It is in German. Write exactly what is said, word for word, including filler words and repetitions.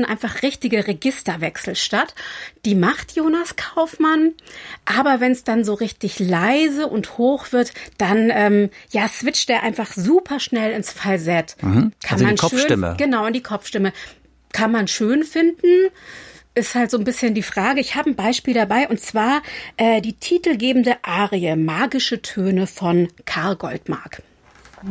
finden einfach richtige Registerwechsel statt. Die macht Jonas Kaufmann, aber wenn es dann so richtig leise und hoch wird, dann ähm, ja switcht er einfach super schnell ins Falsett. Mhm. Kann also man die Kopfstimme. Schön, genau, in die Kopfstimme. Kann man schön finden. Ist halt so ein bisschen die Frage. Ich habe ein Beispiel dabei, und zwar äh, die titelgebende Arie Magische Töne von Karl Goldmark.